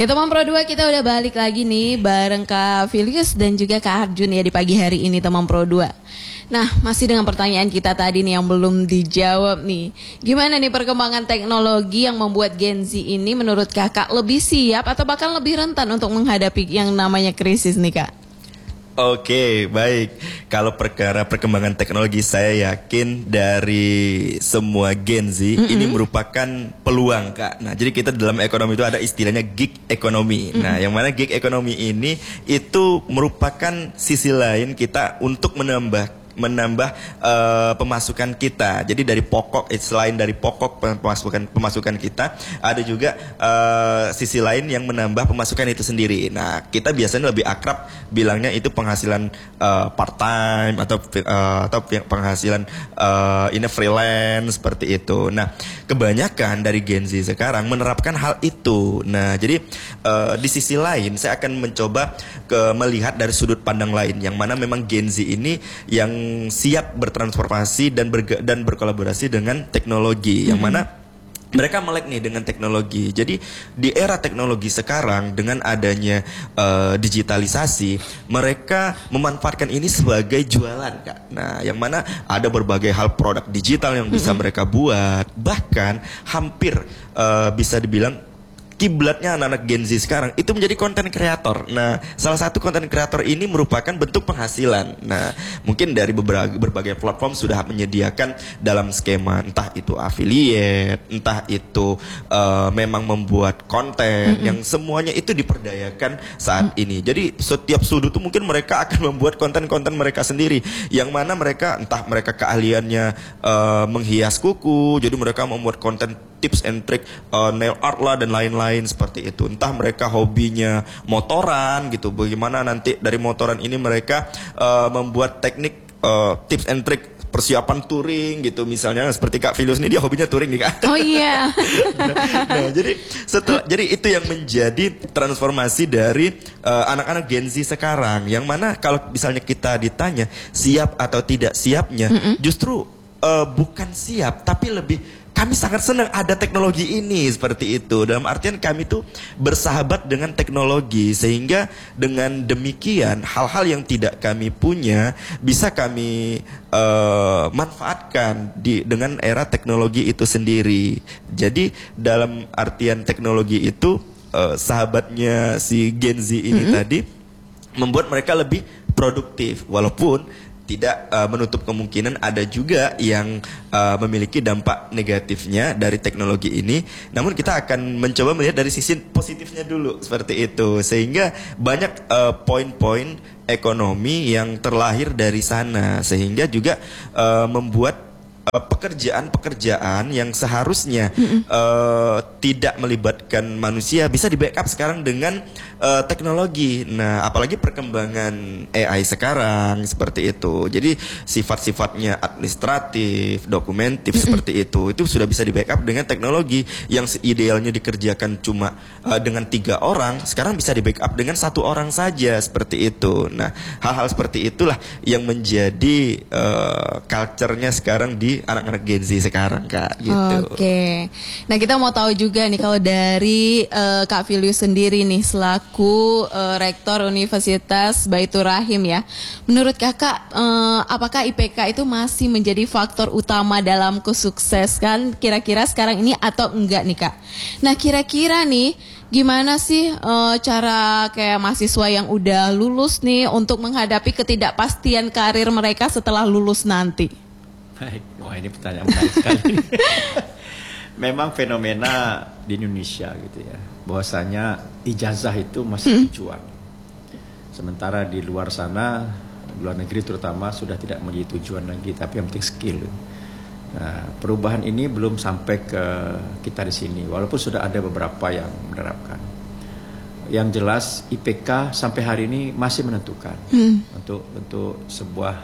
Ya teman Pro 2, kita udah balik lagi nih bareng Kak Filius dan juga Kak Arjun ya di pagi hari ini teman Pro 2. Nah, masih dengan pertanyaan kita tadi nih yang belum dijawab nih. Gimana nih perkembangan teknologi yang membuat Gen Z ini menurut Kakak lebih siap atau bahkan lebih rentan untuk menghadapi yang namanya krisis nih Kak? Oke, baik. Kalau perkara perkembangan teknologi, saya yakin dari semua Gen Z ini merupakan peluang, Kak. Nah, jadi kita dalam ekonomi itu ada istilahnya gig economy. Nah, yang mana gig economy ini itu merupakan sisi lain kita untuk menambah pemasukan kita. Jadi dari pokok, selain dari pokok pemasukan kita, ada juga sisi lain yang menambah pemasukan itu sendiri. Nah, kita biasanya lebih akrab bilangnya itu penghasilan part time atau penghasilan ini freelance seperti itu. Nah, kebanyakan dari Gen Z sekarang menerapkan hal itu. Nah, jadi di sisi lain saya akan mencoba melihat dari sudut pandang lain, yang mana memang Gen Z ini yang siap bertransformasi dan berkolaborasi dengan teknologi, yang mana mereka melek nih dengan teknologi. Jadi di era teknologi sekarang dengan adanya digitalisasi, mereka memanfaatkan ini sebagai jualan, Kak. Nah, yang mana ada berbagai hal produk digital yang bisa mereka buat. Bahkan hampir bisa dibilang kiblatnya anak-anak Gen Z sekarang itu menjadi konten kreator. Nah, salah satu konten kreator ini merupakan bentuk penghasilan. Nah, mungkin dari berbagai platform sudah menyediakan dalam skema entah itu affiliate, entah itu memang membuat konten yang semuanya itu diperdayakan saat ini. Jadi setiap sudut itu mungkin mereka akan membuat konten-konten mereka sendiri, yang mana mereka entah mereka keahliannya menghias kuku, jadi mereka membuat konten tips and trick nail art lah dan lain-lain seperti itu. Entah mereka hobinya motoran gitu, bagaimana nanti dari motoran ini mereka membuat teknik tips and trick persiapan touring gitu, misalnya seperti Kak Filius ini dia hobinya touring nih Kak. Oh iya. Nah, jadi itu yang menjadi transformasi dari anak-anak Gen Z sekarang, yang mana kalau misalnya kita ditanya siap atau tidak siapnya, justru bukan siap, tapi lebih kami sangat senang ada teknologi ini seperti itu. Dalam artian kami tuh bersahabat dengan teknologi, sehingga dengan demikian hal-hal yang tidak kami punya bisa kami manfaatkan dengan era teknologi itu sendiri. Jadi dalam artian teknologi itu sahabatnya si Gen Z ini tadi membuat mereka lebih produktif, walaupun tidak menutup kemungkinan ada juga yang memiliki dampak negatifnya dari teknologi ini. Namun kita akan mencoba melihat dari sisi positifnya dulu seperti itu, sehingga banyak poin-poin ekonomi yang terlahir dari sana, sehingga juga membuat pekerjaan-pekerjaan yang seharusnya tidak melibatkan manusia bisa di backup sekarang dengan teknologi. Nah, apalagi perkembangan AI sekarang seperti itu. Jadi sifat-sifatnya administratif, dokumentif seperti itu sudah bisa di backup dengan teknologi. Yang idealnya dikerjakan cuma dengan 3 orang, sekarang bisa di backup dengan 1 orang saja seperti itu. Nah, hal-hal seperti itulah yang menjadi culture-nya sekarang di anak-anak Gen Z sekarang, Kak, gitu. Oke. Nah, kita mau tahu juga nih kalau dari Kak Filius sendiri nih selaku Rektor Universitas Baitur Rahim ya. Menurut Kakak apakah IPK itu masih menjadi faktor utama dalam kesuksesan kira-kira sekarang ini atau enggak nih, Kak? Nah, kira-kira nih gimana sih cara kayak mahasiswa yang udah lulus nih untuk menghadapi ketidakpastian karir mereka setelah lulus nanti? Baik, wah ini pertanyaan menarik sekali. Memang fenomena di Indonesia gitu ya, bahwasanya ijazah itu masih tujuan. Sementara di luar sana, luar negeri terutama sudah tidak menjadi tujuan lagi, tapi yang penting skill. Nah, perubahan ini belum sampai ke kita di sini, walaupun sudah ada beberapa yang menerapkan. Yang jelas IPK sampai hari ini masih menentukan untuk sebuah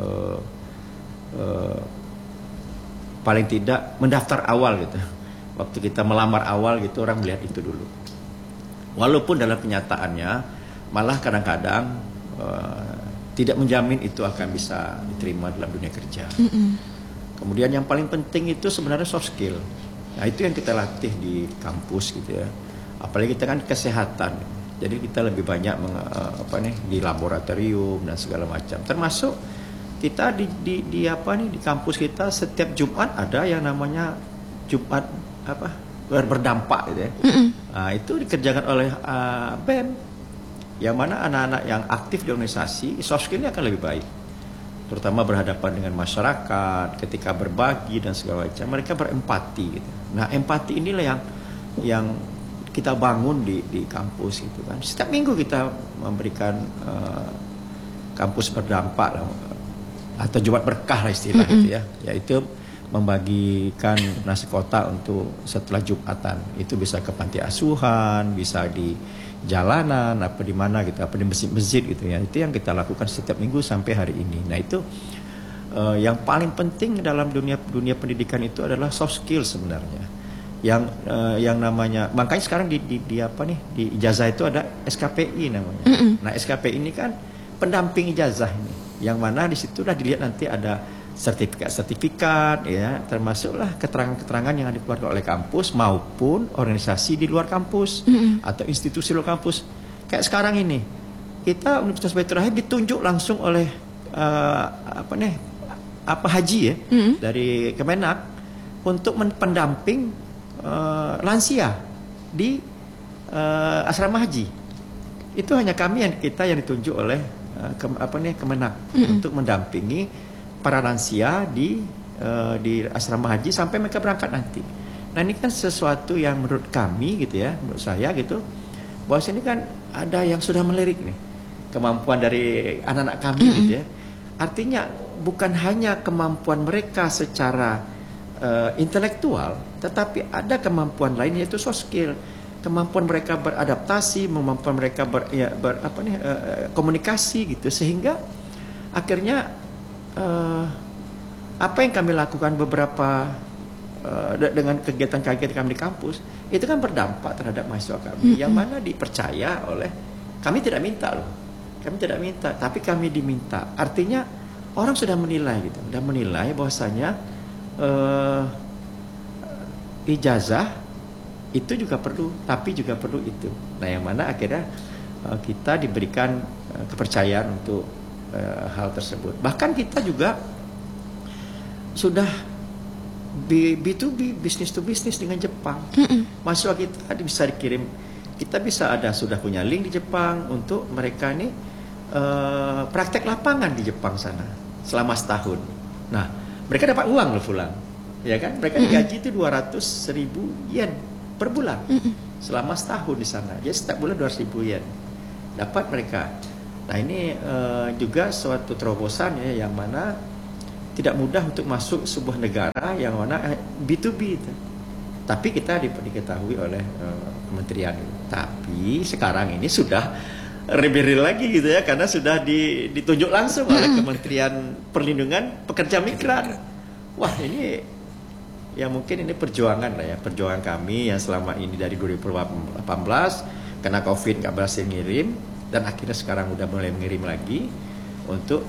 paling tidak mendaftar awal gitu. Waktu kita melamar awal gitu, orang melihat itu dulu. Walaupun dalam kenyataannya malah kadang-kadang tidak menjamin itu akan bisa diterima dalam dunia kerja. Kemudian yang paling penting itu sebenarnya soft skill. Nah, itu yang kita latih di kampus gitu ya. Apalagi kita kan kesehatan. Jadi kita lebih banyak di laboratorium dan segala macam. Termasuk kita di kampus kita setiap Jumat ada yang namanya Jumat berdampak gitu ya. Nah, itu dikerjakan oleh BEM, yang mana anak-anak yang aktif di organisasi soft skill-nya akan lebih baik, terutama berhadapan dengan masyarakat, ketika berbagi dan segala macam mereka berempati gitu. Nah, empati inilah yang kita bangun di kampus gitu kan. Setiap minggu kita memberikan kampus berdampak atau Jumat berkah lah istilah gitu ya, yaitu membagikan nasi kotak untuk setelah Jumatan. Itu bisa ke panti asuhan, bisa di jalanan, apa di mana gitu, apa di masjid gitu ya. Itu yang kita lakukan setiap minggu sampai hari ini. Nah, itu yang paling penting dalam dunia pendidikan itu adalah soft skill sebenarnya. Yang namanya, makanya sekarang di ijazah itu ada SKPI namanya. Nah, SKPI ini kan pendamping ijazah ini, yang mana di situ udah dilihat nanti ada sertifikat ya, termasuklah keterangan-keterangan yang dikeluarkan oleh kampus maupun organisasi di luar kampus atau institusi luar kampus. Kayak sekarang ini kita Universitas Baitur Rahim ditunjuk langsung oleh haji ya, dari Kemenak untuk pendamping lansia di asrama haji. Itu hanya kami yang ditunjuk oleh Kemenak untuk mendampingi para lansia di asrama haji sampai mereka berangkat nanti. Nah, ini kan sesuatu yang menurut kami gitu ya, menurut saya gitu, bahwa ini kan ada yang sudah melirik nih kemampuan dari anak-anak kami gitu ya. Artinya bukan hanya kemampuan mereka secara intelektual, tetapi ada kemampuan lain yaitu soft skill, kemampuan mereka beradaptasi, kemampuan mereka komunikasi gitu, sehingga akhirnya apa yang kami lakukan beberapa dengan kegiatan-kegiatan kami di kampus itu kan berdampak terhadap mahasiswa kami, yang mana dipercaya oleh kami. Tidak minta loh, kami tidak minta, tapi kami diminta. Artinya orang sudah menilai gitu, sudah menilai bahwasanya ijazah itu juga perlu, tapi juga perlu itu. Nah, yang mana akhirnya kita diberikan kepercayaan untuk hal tersebut. Bahkan kita juga sudah B2B, business to business dengan Jepang. Mahasiswa kita bisa dikirim, kita bisa sudah punya link di Jepang untuk mereka ini praktek lapangan di Jepang sana selama setahun. Nah, mereka dapat uang loh pulang, ya kan? Mereka digaji itu 200.000 yen per bulan selama setahun di sana. Jadi setiap bulan 200.000 yen dapat mereka. Nah, ini juga suatu terobosan ya, yang mana tidak mudah untuk masuk sebuah negara yang mana B2B itu. Tapi kita diketahui oleh kementerian. Tapi sekarang ini sudah lebih real lagi gitu ya, karena sudah ditunjuk langsung oleh Kementerian Perlindungan Pekerja Migran. Wah, ini ya mungkin ini perjuangan lah ya, perjuangan kami yang selama ini dari 2018 karena COVID nggak berhasil ngirim, dan akhirnya sekarang udah mulai mengirim lagi untuk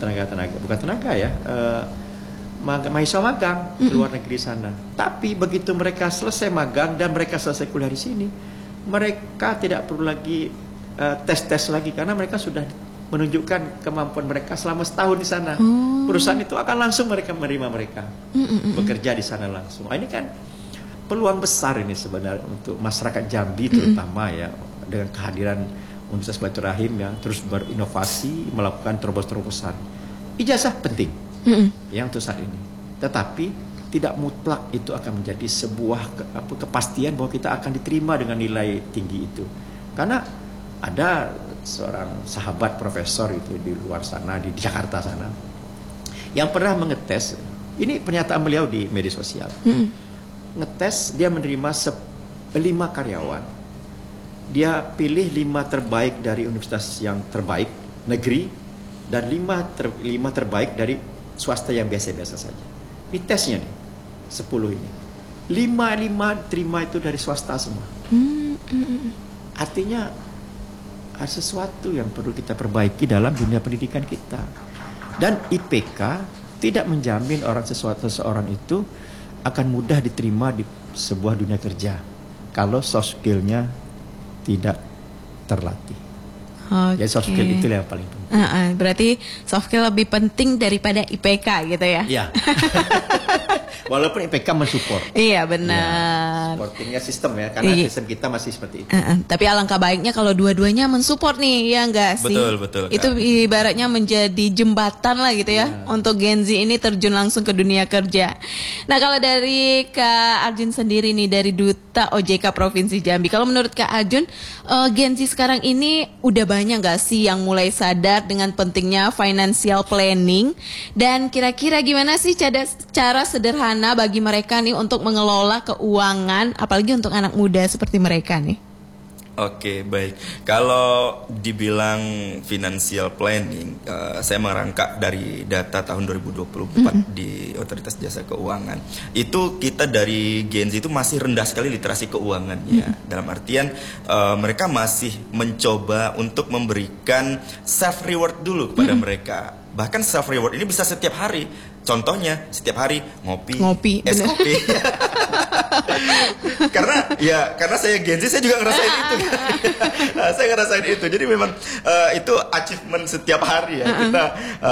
mahasiswa magang ke luar negeri sana. Tapi begitu mereka selesai magang dan mereka selesai kuliah di sini, mereka tidak perlu lagi tes lagi, karena mereka sudah menunjukkan kemampuan mereka selama setahun di sana. Perusahaan itu akan langsung menerima mereka bekerja di sana langsung. Ini kan peluang besar ini sebenarnya untuk masyarakat Jambi terutama ya, dengan kehadiran Universitas Baitur Rahim yang terus berinovasi, melakukan terobosan. Ijazah penting yang untuk saat ini, tetapi tidak mutlak itu akan menjadi sebuah kepastian bahwa kita akan diterima dengan nilai tinggi itu. Karena ada seorang sahabat profesor itu di luar sana, di Jakarta sana, yang pernah mengetes, ini pernyataan beliau di media sosial, ngetes, dia menerima 5 karyawan, dia pilih 5 terbaik dari universitas yang terbaik negeri dan 5 terbaik dari swasta yang biasa-biasa saja. Ini tesnya nih, 10 ini, 5 terima itu dari swasta semua. Artinya ada sesuatu yang perlu kita perbaiki dalam dunia pendidikan kita. Dan IPK tidak menjamin seseorang itu akan mudah diterima di sebuah dunia kerja kalau soft skill-nya tidak terlatih. Oke. Jadi soft skill itu yang paling penting. Berarti soft skill lebih penting daripada IPK gitu ya? Iya. Walaupun IPK mensupport. Iya benar. Supportingnya sistem ya, karena sistem kita masih seperti itu. Tapi alangkah baiknya kalau dua-duanya mensupport nih, ya enggak sih? Betul. Itu ibaratnya menjadi jembatan lah gitu ya, untuk Gen Z ini terjun langsung ke dunia kerja. Nah kalau dari Kak Arjun sendiri nih, dari Duta OJK Provinsi Jambi, kalau menurut Kak Arjun, Gen Z sekarang ini udah banyak nggak sih yang mulai sadar dengan pentingnya financial planning, dan kira-kira gimana sih cara sederhana bagi mereka nih untuk mengelola keuangan, apalagi untuk anak muda seperti mereka nih? Oke, baik. Kalau dibilang financial planning, saya merangkak dari data tahun 2024 di Otoritas Jasa Keuangan. Itu kita dari Gen Z itu masih rendah sekali literasi keuangannya. Dalam artian mereka masih mencoba untuk memberikan self reward dulu kepada mereka. Bahkan self reward ini bisa setiap hari. Contohnya setiap hari ngopi es bener. kopi. karena saya Gen Z, saya juga ngerasain itu. Saya ngerasain itu. Jadi memang itu achievement setiap hari ya. Kita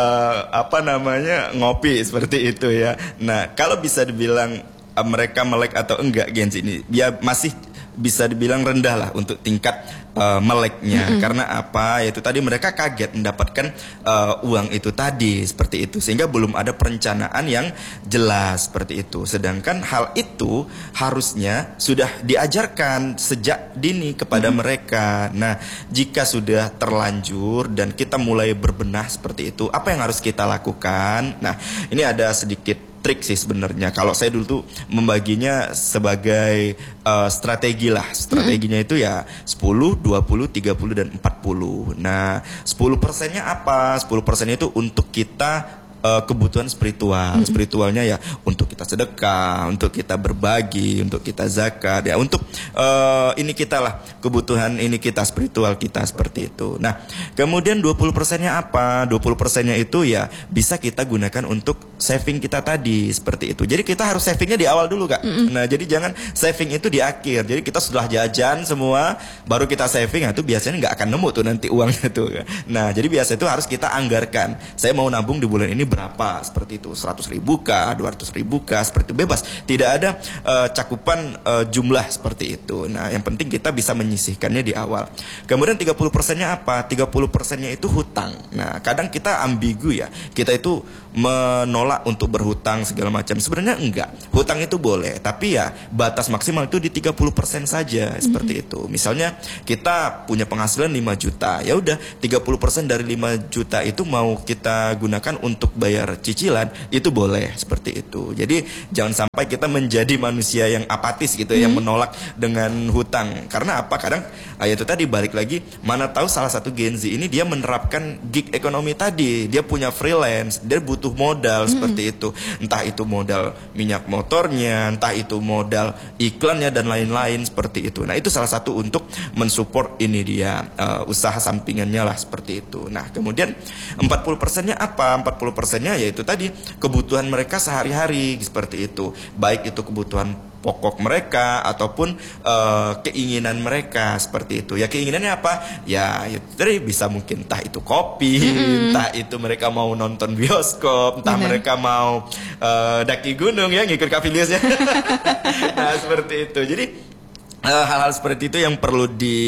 ngopi seperti itu ya. Nah, kalau bisa dibilang mereka melek atau enggak Gen Z ini, dia masih bisa dibilang rendah lah untuk tingkat meleknya. Karena apa? Yaitu tadi mereka kaget mendapatkan uang itu tadi, seperti itu, sehingga belum ada perencanaan yang jelas seperti itu. Sedangkan hal itu harusnya sudah diajarkan sejak dini kepada mereka. Nah, jika sudah terlanjur dan kita mulai berbenah seperti itu, apa yang harus kita lakukan? Nah, ini ada sedikit trik sih sebenarnya. Kalau saya dulu tuh membaginya sebagai strategi lah. Strateginya itu ya 10, 20, 30, dan 40. Nah, 10%-nya apa? 10%-nya itu untuk kita kebutuhan spiritual. Spiritualnya ya untuk kita sedekah, untuk kita berbagi, untuk kita zakat, ya untuk ini kita lah, kebutuhan ini kita, spiritual kita, seperti itu. Nah, kemudian 20%-nya apa? 20%-nya itu ya bisa kita gunakan untuk saving kita tadi, seperti itu. Jadi kita harus savingnya di awal dulu, Kak. Nah, jadi jangan saving itu di akhir. Jadi kita sudah jajan semua, baru kita saving, nah itu biasanya nggak akan nemu tuh nanti uangnya tuh. Nah, jadi biasa itu harus kita anggarkan. Saya mau nabung di bulan ini berapa, seperti itu, 100.000 kah, 200.000 kah, seperti itu, bebas, tidak ada cakupan jumlah seperti itu. Nah, yang penting kita bisa menyisihkannya di awal. Kemudian 30%-nya apa? 30%-nya itu hutang. Nah, kadang kita ambigu ya, kita itu menolak untuk berhutang segala macam. Sebenarnya enggak, hutang itu boleh, tapi ya batas maksimal itu di 30% saja, seperti itu. Misalnya kita punya penghasilan 5 juta, ya udah 30% dari 5 juta itu mau kita gunakan untuk bayar cicilan, itu boleh, seperti itu. Jadi jangan sampai kita menjadi manusia yang apatis gitu, yang menolak dengan hutang. Karena apa? Kadang itu tadi balik lagi, mana tahu salah satu Gen Z ini dia menerapkan gig ekonomi tadi, dia punya freelance, dia butuh modal seperti itu. Entah itu modal minyak motornya, entah itu modal iklannya dan lain-lain, seperti itu. Nah, itu salah satu untuk mensupport ini dia usaha sampingannya lah, seperti itu. Nah, kemudian 40%-nya apa? 40%-nya yaitu tadi kebutuhan mereka sehari-hari, seperti itu. Baik itu kebutuhan pokok mereka ataupun keinginan mereka, seperti itu. Ya keinginannya apa? Ya itu bisa mungkin entah itu kopi, entah itu mereka mau nonton bioskop, entah mereka mau daki gunung ya, ngikut Kak Filius ya. Nah, seperti itu. Jadi hal-hal seperti itu yang perlu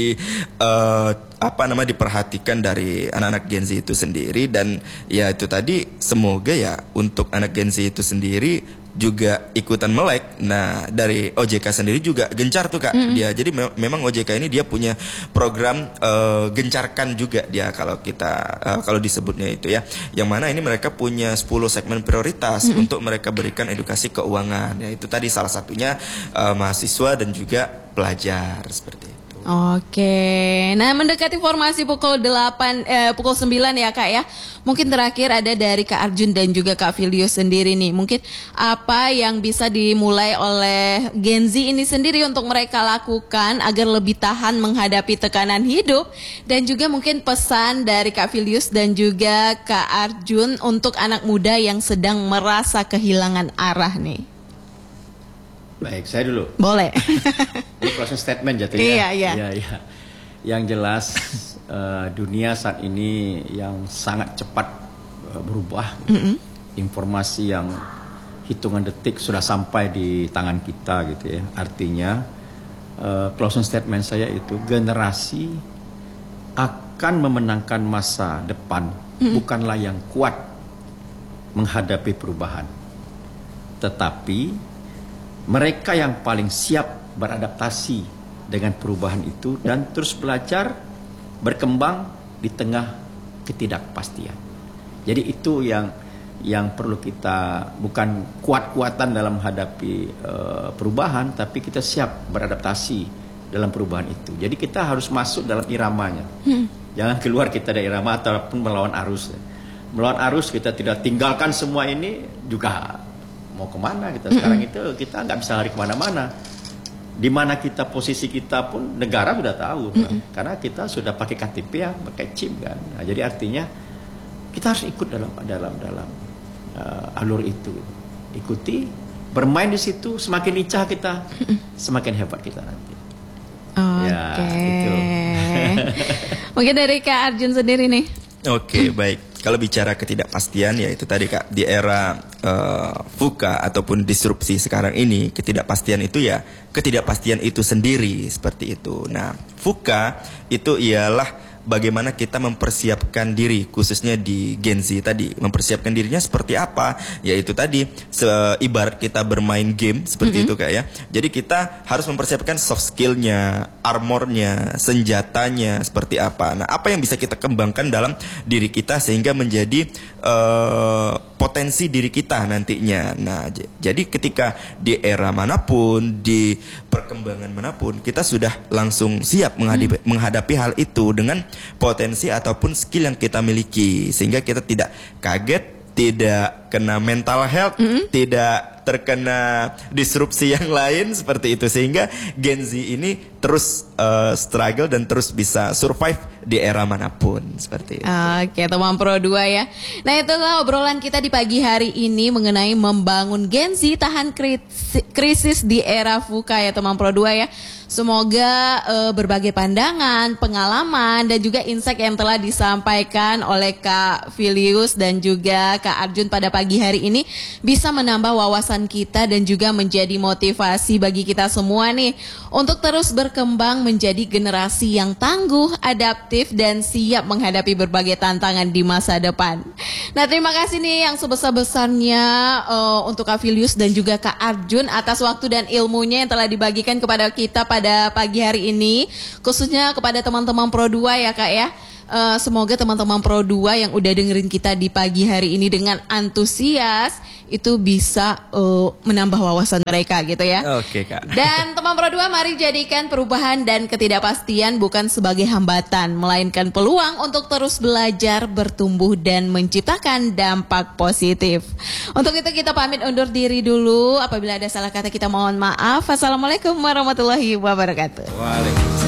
diperhatikan dari anak-anak Gen Z itu sendiri. Dan ya itu tadi, semoga ya untuk anak Gen Z itu sendiri juga ikutan melek. Nah, dari OJK sendiri juga gencar tuh, Kak. Dia jadi memang OJK ini dia punya program gencarkan juga dia, kalau kita kalau disebutnya itu ya. Yang mana ini mereka punya 10 segmen prioritas untuk mereka berikan edukasi keuangan. Ya itu tadi salah satunya mahasiswa dan juga pelajar, seperti itu. Oke, nah mendekati formasi pukul 9 ya Kak ya. Mungkin terakhir ada dari Kak Arjun dan juga Kak Filius sendiri nih. Mungkin apa yang bisa dimulai oleh Gen Z ini sendiri untuk mereka lakukan agar lebih tahan menghadapi tekanan hidup. Dan juga mungkin pesan dari Kak Filius dan juga Kak Arjun untuk anak muda yang sedang merasa kehilangan arah nih. Baik, saya dulu. Boleh. Ini closing statement jatuhnya. Iya. Yang jelas dunia saat ini yang sangat cepat berubah. Informasi yang hitungan detik sudah sampai di tangan kita gitu ya. Artinya closing statement saya itu generasi akan memenangkan masa depan bukanlah yang kuat menghadapi perubahan, tetapi mereka yang paling siap beradaptasi dengan perubahan itu dan terus belajar berkembang di tengah ketidakpastian. Jadi itu yang perlu kita, bukan kuat-kuatan dalam menghadapi perubahan, tapi kita siap beradaptasi dalam perubahan itu. Jadi kita harus masuk dalam iramanya. Jangan keluar kita dari irama ataupun melawan arus. Melawan arus kita tidak tinggalkan semua ini juga mau kemana kita sekarang itu kita nggak bisa lari kemana-mana. Di mana kita posisi kita pun negara sudah tahu, karena kita sudah pakai KTP ya, pakai chip kan. Nah, jadi artinya kita harus ikut dalam alur itu, ikuti, bermain di situ, semakin lincah kita, semakin hebat kita nanti. Oke. Itu. Mungkin dari Kak Arjun sendiri nih. Oke, baik. Kalau bicara ketidakpastian, ya itu tadi Kak, di era VUCA ataupun disrupsi sekarang ini, ketidakpastian itu ya ketidakpastian itu sendiri seperti itu. Nah, VUCA itu ialah bagaimana kita mempersiapkan diri, khususnya di Gen Z tadi. Mempersiapkan dirinya seperti apa? Yaitu tadi, ibarat kita bermain game seperti itu Kak ya. Jadi kita harus mempersiapkan soft skillnya, armornya, senjatanya seperti apa. Nah, apa yang bisa kita kembangkan dalam diri kita sehingga menjadi potensi diri kita nantinya. Nah, jadi ketika di era manapun, di perkembangan manapun, kita sudah langsung siap menghadapi hal itu dengan potensi ataupun skill yang kita miliki, sehingga kita tidak kaget, tidak kena mental health, tidak terkena disrupsi yang lain seperti itu, sehingga Gen Z ini terus struggle dan terus bisa survive di era manapun seperti itu. Oke, teman Pro 2 ya. Nah, itulah obrolan kita di pagi hari ini mengenai membangun Gen Z tahan krisis di era VUCA ya teman Pro 2 ya. Semoga berbagai pandangan, pengalaman dan juga insight yang telah disampaikan oleh Kak Filius dan juga Kak Arjun pada pagi hari ini bisa menambah wawasan kita dan juga menjadi motivasi bagi kita semua nih untuk terus berkembang menjadi generasi yang tangguh, adaptif dan siap menghadapi berbagai tantangan di masa depan. Nah, terima kasih nih yang sebesar-besarnya untuk Kak Filius dan juga Kak Arjun atas waktu dan ilmunya yang telah dibagikan kepada kita pada pagi hari ini, khususnya kepada teman-teman Pro 2 ya Kak ya. Semoga teman-teman Pro 2 yang udah dengerin kita di pagi hari ini dengan antusias itu bisa menambah wawasan mereka gitu ya. Oke Kak. Dan teman Pro 2, mari jadikan perubahan dan ketidakpastian bukan sebagai hambatan, melainkan peluang untuk terus belajar, bertumbuh dan menciptakan dampak positif. Untuk itu kita pamit undur diri dulu. Apabila ada salah kata kita mohon maaf. Assalamualaikum warahmatullahi wabarakatuh. Waalaikumsalam.